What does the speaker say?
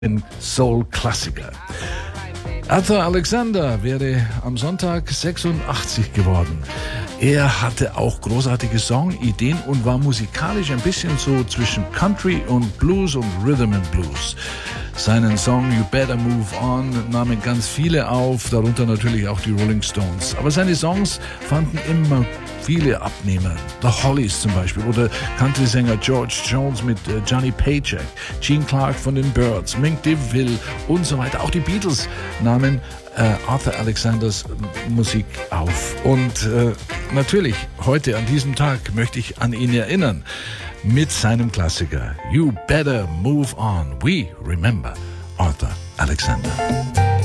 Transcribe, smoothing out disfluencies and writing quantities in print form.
Soul-Klassiker. Arthur Alexander wäre am Sonntag 86 geworden. Er hatte auch großartige Songideen und war musikalisch ein bisschen so zwischen Country und Blues und Rhythm and Blues. Seinen Song You Better Move On nahmen ganz viele auf, darunter natürlich auch die Rolling Stones. Aber seine Songs fanden immer viele Abnehmer. The Hollies zum Beispiel oder Country-Sänger George Jones mit Johnny Paycheck, Gene Clark von den Byrds, Mink DeVille und so weiter. Auch die Beatles nahmen Arthur Alexanders Musik auf. Und natürlich, heute an diesem Tag möchte ich an ihn erinnern mit seinem Klassiker You Better Move On. We remember Arthur Alexander.